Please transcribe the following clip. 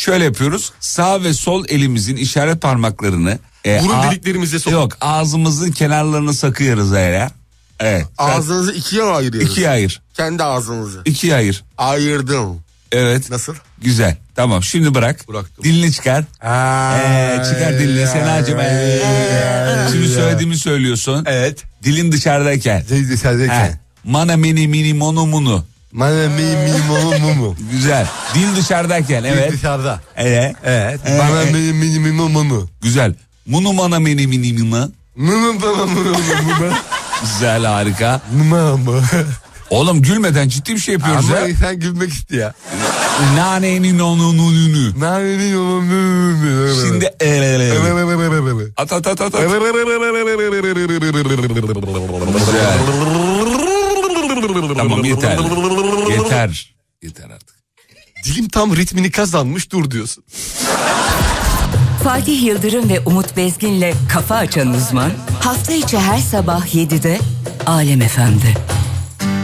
Şöyle yapıyoruz. Sağ ve sol elimizin işaret parmaklarını burun deliklerimize sokup. Yok, ağzımızın kenarlarını sakıyoruz ya. Evet. Ağzınızı ikiye mi ayırıyoruz? İkiye ayır. Kendi ağzınızı. İkiye ayır. Ayırdım. Evet. Nasıl? Güzel. Tamam, şimdi bırak. Bıraktım. Dilini çıkar. Çıkar dilini Senacığım. Şimdi söylediğimi söylüyorsun. Evet. Dilin dışarıdayken. Dışarıdayken. Mana mini mini mono munu. Mana mini mini mono. Güzel. Dil dışarıdayken, evet. Dil dışarıda. Evet. Evet. Mana mini mini mono. Güzel. Munu mana mini mini munu. Munu. Güzel, harika. Munu. Oğlum gülmeden ciddi bir şey yapıyoruz ama ya. Ama sen gülmek istiyor ya. Nanenin onununu. Nanenin onununu. Şimdi at. Güzel. Tamam, yeter. Yeter artık. Dilim tam ritmini kazanmış, dur diyorsun. Fatih Yıldırım ve Umut Bezgin'le Kafa Açan Uzman hafta içi her sabah 7'de Alem FM'de.